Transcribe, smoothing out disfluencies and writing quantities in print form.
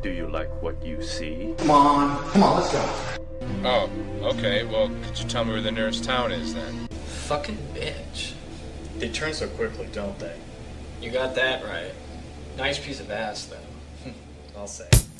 Do you like what you see? Come on, let's go. Oh, okay, well, could you tell me where the nearest town is then? Fucking bitch. They turn so quickly, don't they? You got that right. Nice piece of ass, though. I'll say.